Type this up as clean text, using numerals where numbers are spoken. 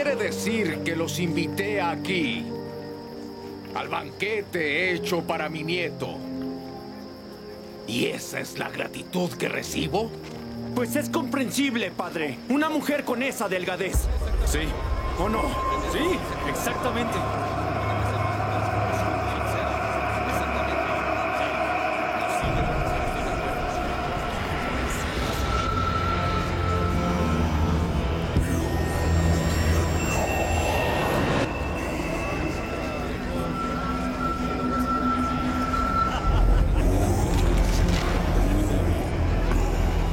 quiere decir que los invité aquí, al banquete hecho para mi nieto. ¿Y esa es la gratitud que recibo? Pues es comprensible, padre. Una mujer con esa delgadez. Sí. ¿O no? Sí, exactamente.